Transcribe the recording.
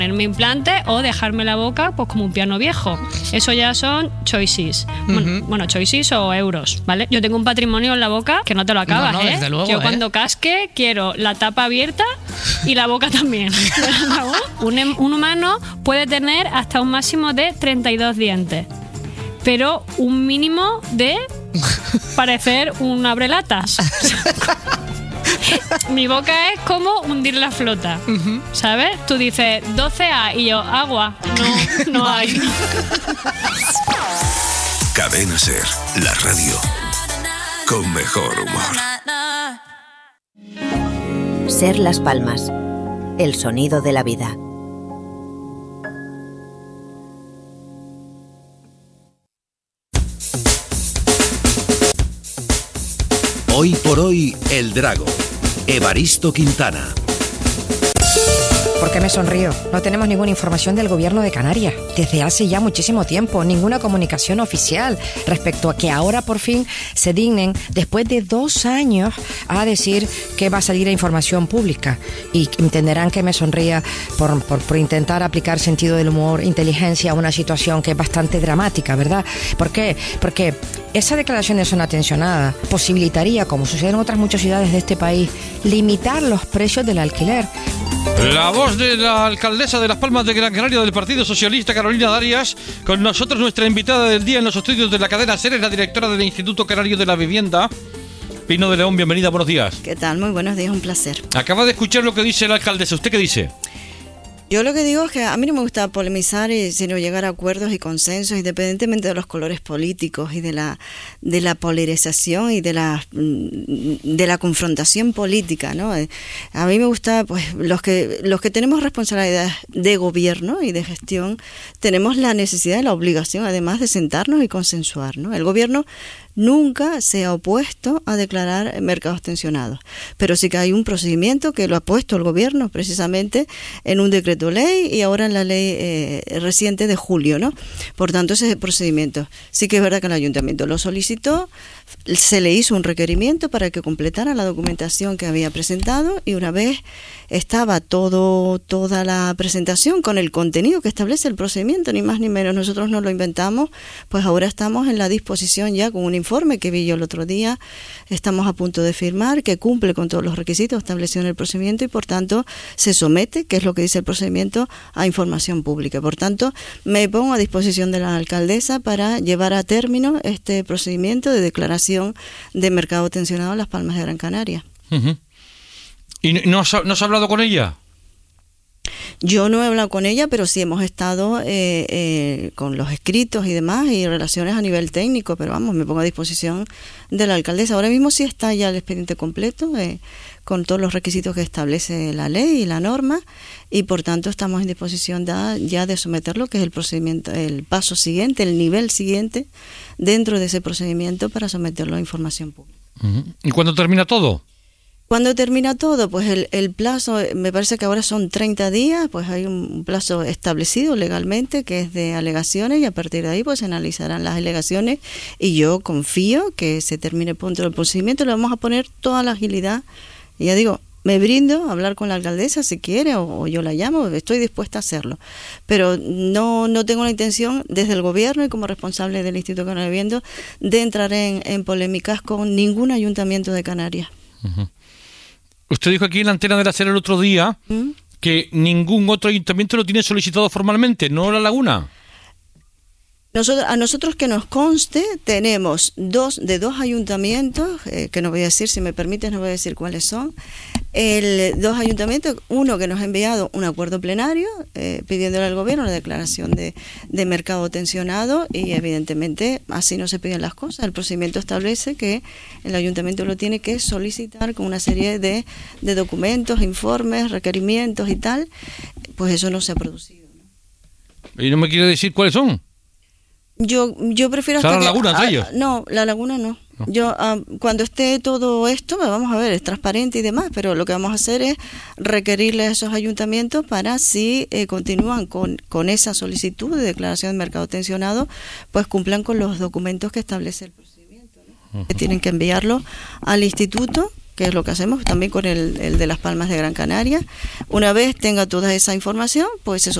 ponerme implante o dejarme la boca pues como un piano viejo. Eso ya son choices. Bueno, choices o euros, ¿vale? Yo tengo un patrimonio en la boca que no te lo acabas, no, desde luego, Yo cuando casque quiero la tapa abierta y la boca también. Un humano puede tener hasta un máximo de 32 dientes, pero un mínimo de parecer un abrelatas. Mi boca es como hundir la flota, ¿sabes? Tú dices 12A y yo, agua. No hay. Cadena Ser, la radio con mejor humor. Ser Las Palmas, el sonido de la vida. Hoy por hoy, El Drago. Evaristo Quintana. ¿Por qué me sonrío? No tenemos ninguna información del gobierno de Canarias. Desde hace ya muchísimo tiempo, ninguna comunicación oficial respecto a que ahora por fin se dignen, después de 2 años, a decir que va a salir a información pública. Y entenderán que me sonría por intentar aplicar sentido del humor, inteligencia a una situación que es bastante dramática, ¿verdad? ¿Por qué? Porque esa declaración de zona tensionada posibilitaría, como sucede en otras muchas ciudades de este país, limitar los precios del alquiler. La voz de la alcaldesa de Las Palmas de Gran Canaria del Partido Socialista, Carolina Darias. Con nosotros nuestra invitada del día en los estudios de la cadena SER, es la directora del Instituto Canario de la Vivienda, Pino de León. Bienvenida, buenos días. ¿Qué tal? Muy buenos días, un placer. Acaba de escuchar lo que dice la alcaldesa. ¿Usted qué dice? Yo lo que digo es que a mí no me gusta polemizar, sino llegar a acuerdos y consensos, independientemente de los colores políticos y de la polarización y de la confrontación política, ¿no? A mí me gusta, pues, los que tenemos responsabilidades de gobierno y de gestión, tenemos la necesidad y la obligación, además, de sentarnos y consensuar, ¿no? El gobierno nunca se ha opuesto a declarar mercados tensionados, pero sí que hay un procedimiento que lo ha puesto el gobierno precisamente en un decreto ley y ahora en la ley reciente de julio, ¿no? Por tanto, ese es el procedimiento. Sí que es verdad que el ayuntamiento lo solicitó, se le hizo un requerimiento para que completara la documentación que había presentado y una vez estaba toda la presentación con el contenido que establece el procedimiento, ni más ni menos, nosotros no lo inventamos, pues ahora estamos en la disposición ya con un informe que vi yo el otro día, estamos a punto de firmar, que cumple con todos los requisitos establecidos en el procedimiento y por tanto se somete, que es lo que dice el procedimiento, a información pública. Por tanto, me pongo a disposición de la alcaldesa para llevar a término este procedimiento de declaración de mercado tensionado en Las Palmas de Gran Canaria. Uh-huh. ¿Y no has hablado con ella? Yo no he hablado con ella, pero sí hemos estado con los escritos y demás y relaciones a nivel técnico, pero vamos, me pongo a disposición de la alcaldesa. Ahora mismo sí está ya el expediente completo con todos los requisitos que establece la ley y la norma y por tanto estamos en disposición ya de someterlo, que es el procedimiento, el paso siguiente, el nivel siguiente dentro de ese procedimiento para someterlo a información pública. Uh-huh. ¿Y cuándo termina todo? ¿Cuándo termina todo? Pues el plazo, me parece que ahora son 30 días, pues hay un plazo establecido legalmente que es de alegaciones y a partir de ahí pues se analizarán las alegaciones y yo confío que se termine pronto el procedimiento, le vamos a poner toda la agilidad. Y ya digo, me brindo a hablar con la alcaldesa si quiere o yo la llamo, estoy dispuesta a hacerlo. Pero no tengo la intención desde el gobierno y como responsable del Instituto Canario de Vivienda de entrar en polémicas con ningún ayuntamiento de Canarias. Uh-huh. Usted dijo aquí en la antena de la SER el otro día que ningún otro ayuntamiento lo tiene solicitado formalmente, ¿no La Laguna? A nosotros que nos conste, tenemos dos ayuntamientos, que no voy a decir, si me permites, no voy a decir cuáles son. 2 ayuntamientos, uno que nos ha enviado un acuerdo plenario pidiéndole al gobierno la declaración de mercado tensionado y evidentemente así no se piden las cosas. El procedimiento establece que el ayuntamiento lo tiene que solicitar con una serie de documentos, informes, requerimientos y tal, pues eso no se ha producido, ¿no? ¿Y no me quiere decir cuáles son? Yo prefiero... ¿Está La Laguna entre ellos? No, La Laguna no. Yo cuando esté todo esto, vamos a ver, es transparente y demás, pero lo que vamos a hacer es requerirle a esos ayuntamientos para si continúan con esa solicitud de declaración de mercado tensionado, pues cumplan con los documentos que establece el procedimiento, ¿no? Que tienen que enviarlo al instituto que es lo que hacemos también con el de Las Palmas de Gran Canaria. Una vez tenga toda esa información, pues se